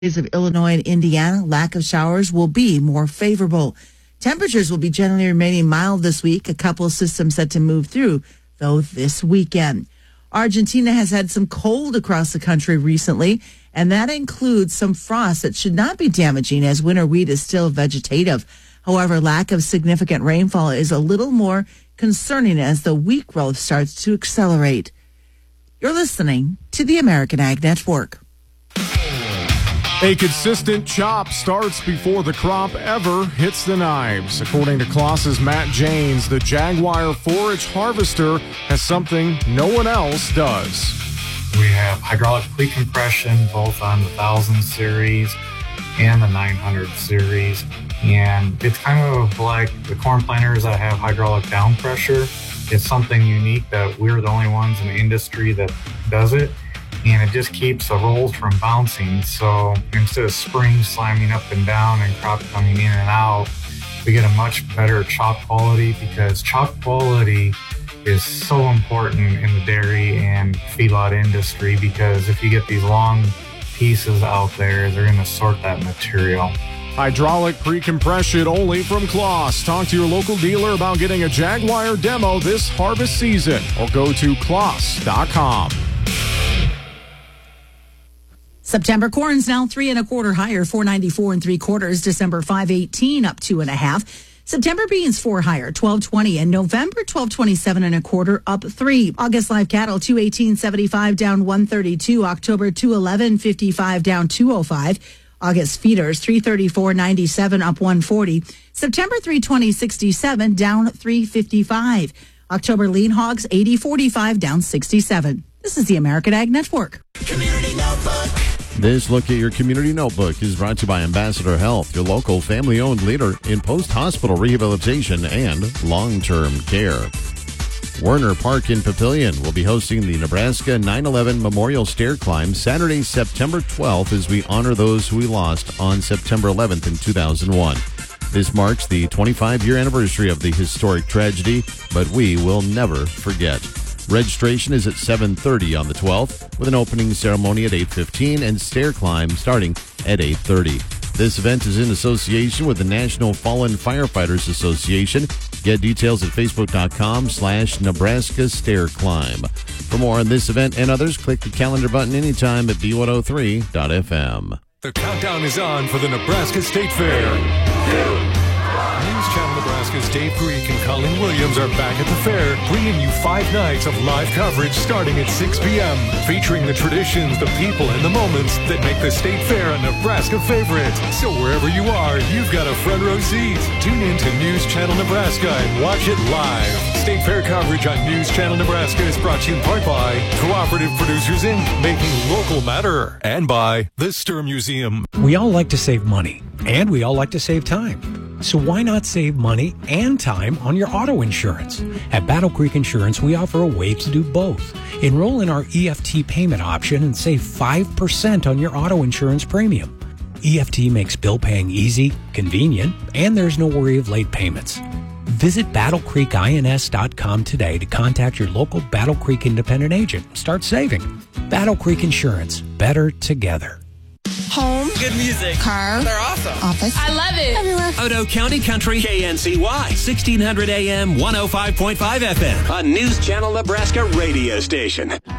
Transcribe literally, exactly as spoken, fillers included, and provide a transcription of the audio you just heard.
of Illinois and Indiana, lack of showers will be more favorable. Temperatures will be generally remaining mild this week. A couple of systems set to move through, though, this weekend. Argentina has had some cold across the country recently, and that includes some frost that should not be damaging as winter wheat is still vegetative. However, lack of significant rainfall is a little more concerning as the wheat growth starts to accelerate. You're listening to the American Ag Network. A consistent chop starts before the crop ever hits the knives. According to Claas's Matt Janes, the Jaguar four-inch harvester has something no one else does. We have hydraulic pre-compression both on the one thousand series and the nine hundred series. And it's kind of like the corn planters that have hydraulic down pressure. It's something unique that we're the only ones in the industry that does it. And it just keeps the rolls from bouncing. So instead of springs slamming up and down and crop coming in and out, we get a much better chop quality, because chop quality is so important in the dairy and feedlot industry, because if you get these long pieces out there, they're going to sort that material. Hydraulic pre-compression only from Claas. Talk to your local dealer about getting a Jaguar demo this harvest season, or go to claas dot com. September corn's now three and a quarter higher, four ninety-four and three quarters. December five eighteen up two and a half. September beans four higher, twelve twenty, and November twelve twenty-seven and a quarter up three. August live cattle two eighteen seventy-five down one thirty-two. October two eleven fifty-five down two oh five. August feeders three thirty-four ninety-seven up one forty. September three twenty sixty-seven down three fifty-five. October lean hogs eighty forty-five down sixty-seven. This is the American Ag Network. Community Notebook. This look at your Community Notebook is brought to you by Ambassador Health, your local family-owned leader in post-hospital rehabilitation and long-term care. Werner Park in Papillion will be hosting the Nebraska nine eleven Memorial Stair Climb Saturday, September twelfth, as we honor those who we lost on September eleventh in two thousand one. This marks the twenty-five-year anniversary of the historic tragedy, but we will never forget. Registration is at seven thirty on the twelfth, with an opening ceremony at eight fifteen and stair climb starting at eight thirty. This event is in association with the National Fallen Firefighters Association. Get details at facebook.com slash Nebraska Stair Climb. For more on this event and others, click the calendar button anytime at B one oh three dot f m. The countdown is on for the Nebraska State Fair. News Channel Nebraska's Dave Greek and Colin Williams are back at the fair, bringing you five nights of live coverage starting at six p.m., featuring the traditions, the people, and the moments that make the State Fair a Nebraska favorite. So wherever you are, you've got a front row seat. Tune in to News Channel Nebraska and watch it live. State Fair coverage on News Channel Nebraska is brought to you in part by Cooperative Producers Incorporated, making local matter, and by the Stir Museum. We all like to save money, and we all like to save time. So why not save money and time on your auto insurance? At Battle Creek Insurance, we offer a way to do both. Enroll in our E F T payment option and save five percent on your auto insurance premium. E F T makes bill paying easy, convenient, and there's no worry of late payments. Visit battle creek ins dot com today to contact your local Battle Creek independent agent. Start saving. Battle Creek Insurance. Better together. Home. Good music. Car. They're awesome. Office. I love it. Everywhere. Odo County Country. K N C Y. sixteen hundred A M, one oh five point five F M. A News Channel Nebraska radio station.